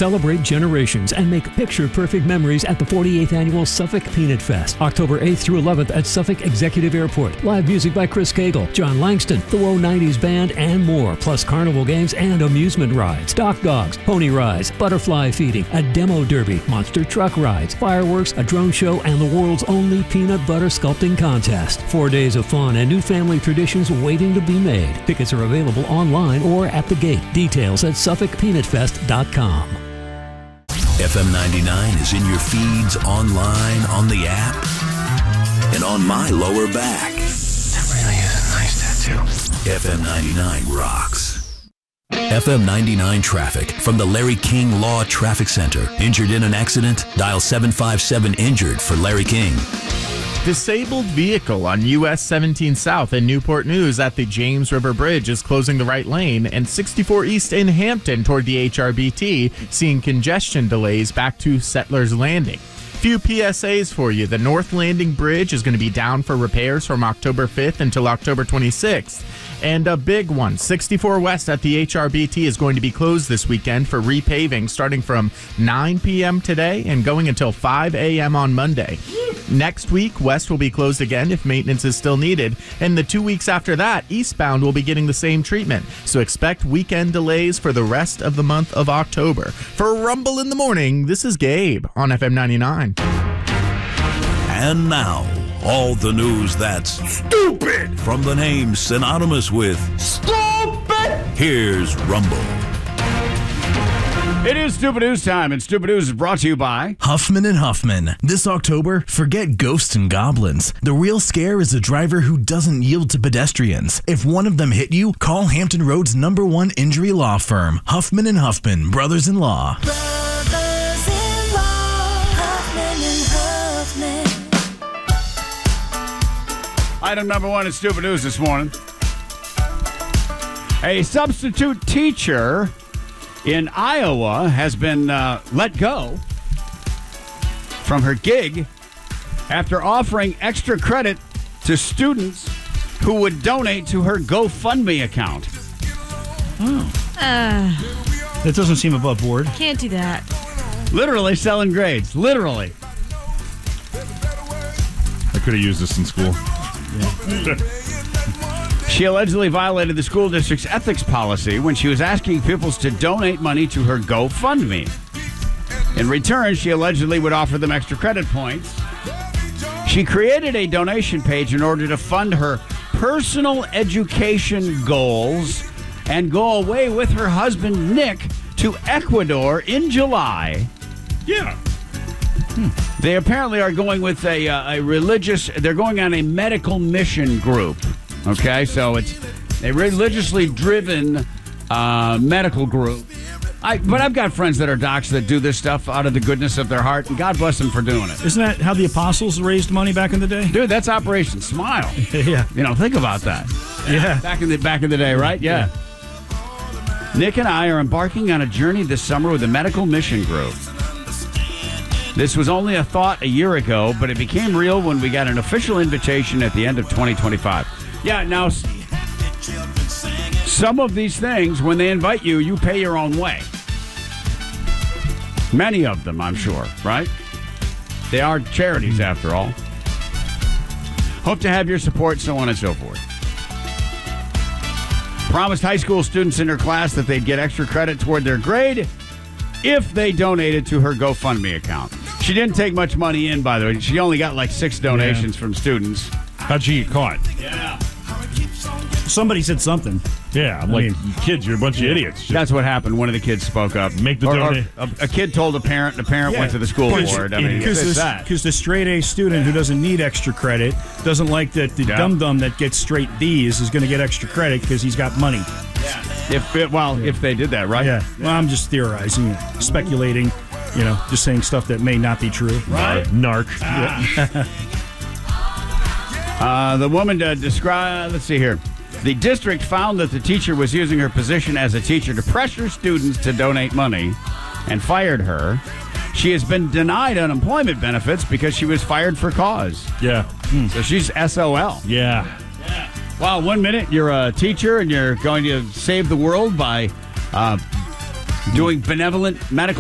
Celebrate generations and make picture-perfect memories at the 48th Annual Suffolk Peanut Fest, October 8th through 11th at Suffolk Executive Airport. Live music by Chris Cagle, John Langston, the Woe 90s Band, and more, plus carnival games and amusement rides, dock dogs, pony rides, butterfly feeding, a demo derby, monster truck rides, fireworks, a drone show, and the world's only peanut butter sculpting contest. 4 days of fun and new family traditions waiting to be made. Tickets are available online or at the gate. Details at SuffolkPeanutFest.com. FM 99 is in your feeds, online, on the app, and on my lower back. That really is a nice tattoo. FM 99 rocks. FM 99 traffic from the Larry King Law Traffic Center. Injured in an accident? Dial 757-INJURED for Larry King. Disabled vehicle on US 17 South in Newport News at the James River Bridge is closing the right lane, and 64 East in Hampton toward the HRBT seeing congestion delays back to Settlers Landing. Few PSAs for you. The North Landing Bridge is going to be down for repairs from October 5th until October 26th. And a big one, 64 West at the HRBT is going to be closed this weekend for repaving starting from 9 p.m. today and going until 5 a.m. on Monday. Next week, West will be closed again if maintenance is still needed. And the 2 weeks after that, eastbound will be getting the same treatment. So expect weekend delays for the rest of the month of October. For Rumble in the Morning, this is Gabe on FM 99. And now, all the news that's stupid from the names synonymous with stupid. Here's Rumble. It is Stupid News time, and Stupid News is brought to you by Huffman & Huffman. This October, forget ghosts and goblins. The real scare is a driver who doesn't yield to pedestrians. If one of them hit you, call Hampton Road's #1 injury law firm, Huffman & Huffman, Brothers-in-Law. Item number 1 in Stupid News this morning. A substitute teacher in Iowa has been let go from her gig after offering extra credit to students who would donate to her GoFundMe account. That doesn't seem above board. Can't do that. Literally selling grades. Literally. I could have used this in school. She allegedly violated the school district's ethics policy when she was asking pupils to donate money to her GoFundMe. In return, she allegedly would offer them extra credit points. She created a donation page in order to fund her personal education goals and go away with her husband, Nick, to Ecuador in July. Yeah. They apparently are going with a religious, they're going on a medical mission group. Okay, so it's a religiously driven medical group. But I've got friends that are docs that do this stuff out of the goodness of their heart, and God bless them for doing it. Isn't that how the apostles raised money back in the day? Dude, that's Operation Smile. Yeah. You know, think about that. Yeah. Back in the day, right? Yeah. Nick and I are embarking on a journey this summer with a medical mission group. This was only a thought a year ago, but it became real when we got an official invitation at the end of 2025. Yeah, now, some of these things, when they invite you, you pay your own way. Many of them, I'm sure, right? They are charities, after all. Hope to have your support, so on and so forth. Promised high school students in her class that they'd get extra credit toward their grade if they donated to her GoFundMe account. She didn't take much money in, by the way. She only got like 6 donations from students. How'd she get caught? Yeah. Somebody said something. Yeah, I'm like, you kids, you're a bunch of idiots. That's what happened. One of the kids spoke up. Make the donation. A kid told a parent, the parent went to the school board. I mean, because the straight A student who doesn't need extra credit doesn't like that the dum-dum that gets straight D's is going to get extra credit because he's got money. Yeah. If they did that, right? Yeah. Well, I'm just theorizing, speculating, just saying stuff that may not be true. Right. Narc. The woman described, let's see here. The district found that the teacher was using her position as a teacher to pressure students to donate money and fired her. She has been denied unemployment benefits because she was fired for cause. Yeah. So she's SOL. Yeah. Wow, 1 minute you're a teacher and you're going to save the world by doing benevolent medical